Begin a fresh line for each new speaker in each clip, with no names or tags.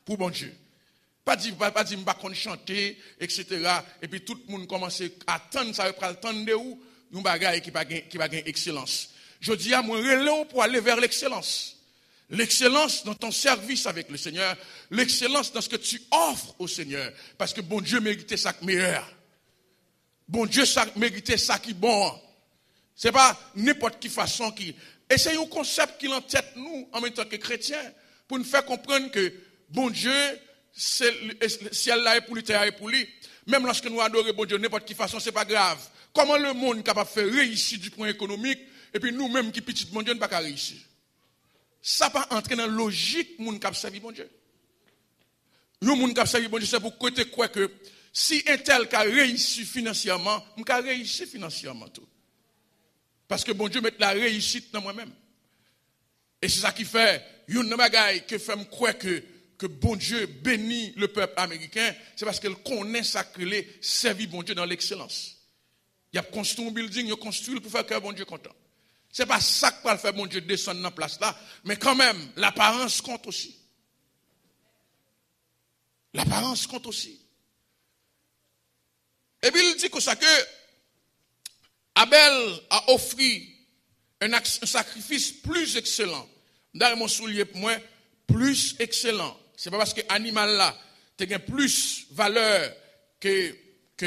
pour bon Dieu. Pas dire, pas qu'on chanter, etc. Et puis tout le monde commence à attendre, ça va prendre le temps de où, nous bagaille qui va gagner excellence. Je dis à moi, relais pour aller vers l'excellence. L'excellence dans ton service avec le Seigneur. L'excellence dans ce que tu offres au Seigneur. Parce que bon Dieu méritait ça meilleur. Bon Dieu méritait ça qui bon. C'est pas n'importe quelle façon qui. Et c'est un concept qui l'entête nous, en même temps que chrétiens, pour nous faire comprendre que bon Dieu, c'est le ciel là est pour lui, terre est pour lui. Même lorsque nous adorons bon Dieu, n'importe quelle façon, c'est pas grave. Comment le monde est capable de faire réussir du point économique, et puis nous-mêmes qui petit bon Dieu ne pas qu'à réussir. Ça pas entrer dans la logique monde qui a servi bon Dieu. Nous monde qui a servi bon Dieu, c'est pour côté quoi que si un tel qui a réussi financièrement, on a réussi financièrement tout. Parce que bon Dieu met la réussite dans moi-même. Et c'est ça qui fait une bagaille que fait me croire que bon Dieu bénit le peuple américain, c'est parce qu'elle connaît ça que les servir bon Dieu dans l'excellence. Il y a construit un building, il a construit pour faire que bon Dieu content. C'est pas ça que va faire bon Dieu descendre dans la place là, mais quand même, l'apparence compte aussi. L'apparence compte aussi. Et puis il dit que ça que Abel a offert un sacrifice plus excellent. Dans mon soulier pour moi, plus excellent. C'est pas parce que l'animal là a plus valeur que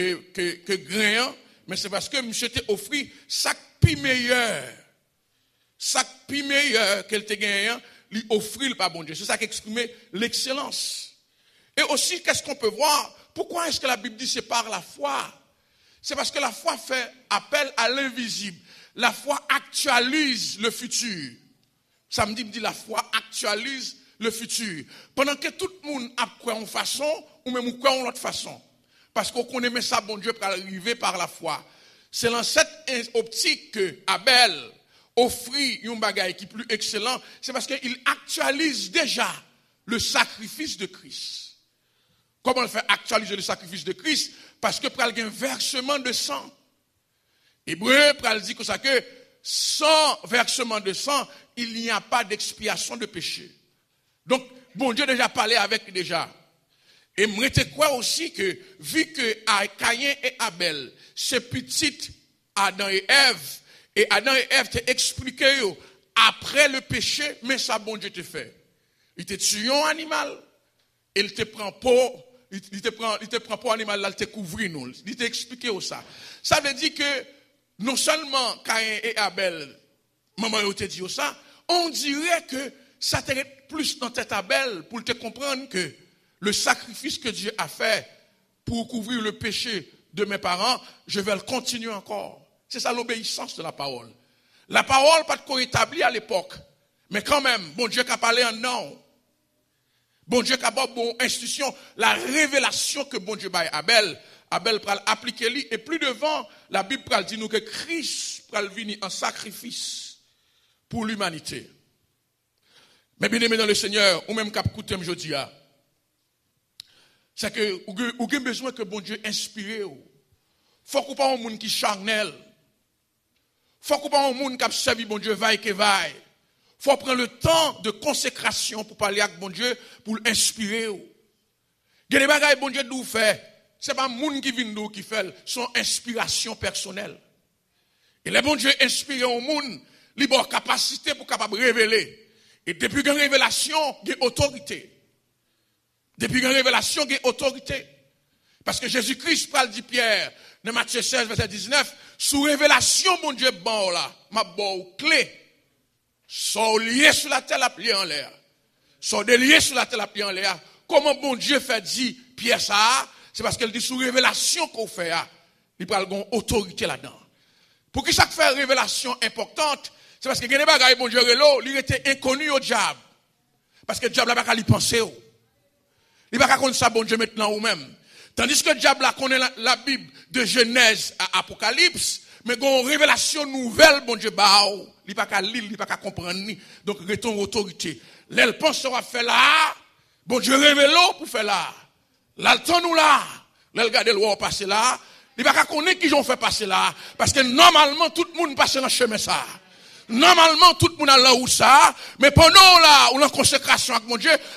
grain, mais c'est parce que monsieur t'a offert sac pi meilleur. Sac pi meilleur qu'elle t'a gagné, lui offrir par bon Dieu. C'est ça qui exprime l'excellence. Et aussi, qu'est-ce qu'on peut voir? Pourquoi est-ce que la Bible dit c'est par la foi? C'est parce que la foi fait appel à l'invisible. La foi actualise le futur. Samedi me dit la foi actualise le futur. Pendant que tout le monde a quoi en façon, ou même quoi en autre façon. Parce qu'on connaît ça, bon Dieu, pour arriver par la foi. C'est dans cette optique que Abel offrit un bagage qui est plus excellent. C'est parce qu'il actualise déjà le sacrifice de Christ. Comment le fait actualiser le sacrifice de Christ? Parce que pour il y a un versement de sang. Hébreu, pour dit que ça que sans versement de sang, il n'y a pas d'expiation de péché. Donc, bon Dieu déjà parlé avec déjà. Et moi, je crois aussi que, vu que Caïn et Abel, ces petites Adam et Adam et Ève t'ont expliqué après le péché, mais ça, bon Dieu te fait. Il te tue un animal, il te prend pour. Il te prend pour animal là, il te couvre nous. Il te expliqué ça. Ça veut dire que non seulement Caïn et Abel, maman te dit ça, on dirait que ça te plus dans tête Abel pour te comprendre que le sacrifice que Dieu a fait pour couvrir le péché de mes parents, je vais le continuer encore. C'est ça l'obéissance de la parole. La parole pas de quoi établie à l'époque, mais quand même, bon Dieu qui a parlé en non. Bon Dieu qui a bon institution, la révélation que bon Dieu baille Abel pral appliquer lui, et plus devant, la Bible pral dit nous que Christ pral venir en sacrifice pour l'humanité. Mais bien aimé dans le Seigneur, ou même cap coutem jodi a, c'est que ou avez besoin que bon Dieu inspire. Faut qu'on pas un monde qui charnel. Faut qu'on pas un monde qui a servi bon Dieu vaille que vaille. Faut prendre le temps de consécration pour parler avec bon Dieu, pour l'inspirer. Il y a des bagages bon Dieu nous fait. C'est pas monde qui vient nous qui fait, son inspiration personnelle. Et le bon Dieu inspire au monde, il a capacité pour capable révéler. Et depuis une révélation, il y a autorité. Depuis une révélation, il y a autorité. Parce que Jésus-Christ parle dit Pierre, dans Matthieu 16, verset 19, sous révélation, mon Dieu, bon là, ma bonne clé. Sont liés sur la terre, la plier en l'air. Sont déliés sur la terre, la plier en l'air. Comment bon Dieu fait dit Pierre ça? C'est parce qu'elle dit sous révélation qu'on fait, il parle d'une autorité là-dedans. Pour qui ça fait révélation importante? C'est parce que les bagages bon Dieu il était inconnu au diable. Parce que le diable n'a pas qu'à y penser. Il n'a pas qu'à connaître ça bon Dieu maintenant ou même. Tandis que le diable connaît la Bible de Genèse à Apocalypse, mais il y a une révélation nouvelle, bon Dieu, il n'a pas qu'à lire, il n'a pas qu'à comprendre. Donc, il y a une autorité. L'elle pense qu'on va faire là, bon Dieu révèle pour faire là. Là, le temps nous là. L'elle regarde le roi passer là. Il n'a pas qu'à connaître qui ont fait passer là. Parce que normalement, tout le monde passe dans le chemin ça. Normalement, tout le monde a là où ça. Mais pendant là, où la consécration avec mon Dieu,